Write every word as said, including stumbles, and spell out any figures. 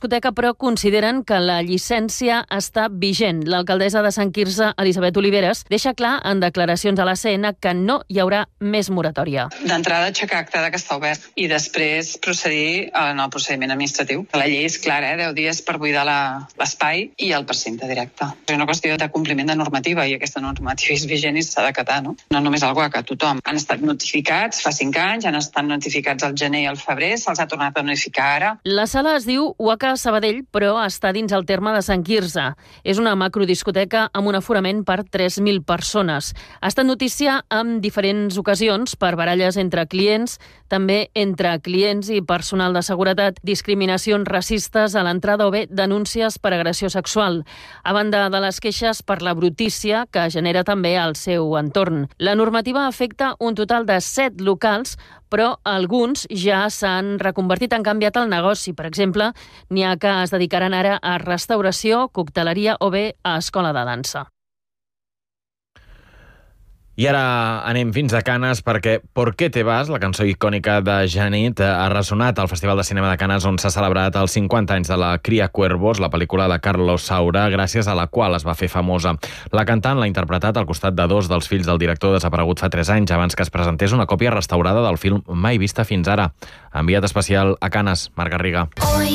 discoteca, però consideren que la llicència està vigent. L'alcaldessa de Sant Quirze, Elisabet Oliveres, deixa clar en declaracions a la C N que no hi haurà més moratòria. D'entrada, aixecar acta que està obert i després procedir en el procediment administratiu. La llei és clara, eh? deu dies per buidar l'espai i el precinte directe. És una qüestió de compliment de normativa i aquesta normativa és vigent i s'ha d'acatar, no? No només algú que tothom. Han estat notificats fa cinc anys, han estat notificats al gener i al febrer, se'ls ha tornat a notificar ara. La sala es diu U H Sabadell, però està dins el terme de Sant Quirze. És una macrodiscoteca amb un aforament per tres mil persones. Ha estat notícia en diferents ocasions per baralles entre clients, també entre clients i personal de seguretat, discriminacions racistes a l'entrada o bé denúncies per agressió sexual, a banda de les queixes per la brutícia que genera també al seu entorn. La normativa afecta un total de set locals, però alguns ja s'han reconvertit, han canviat el negoci. Per exemple, n'hi ha que es dedicaran ara a restauració, cocteleria o bé a escola de dansa. I ara anem fins a Canes perquè ¿Por qué te vas?, la cançó icònica de Janet, ha ressonat al Festival de Cinema de Canes, on s'ha celebrat els cinquanta anys de la Cria Cuervos, la pel·lícula de Carlos Saura, gràcies a la qual es va fer famosa. La cantant l'ha interpretat al costat de dos dels fills del director desaparegut fa tres anys, abans que es presentés una còpia restaurada del film mai vista fins ara. Enviat especial a Canes, Marc Garriga.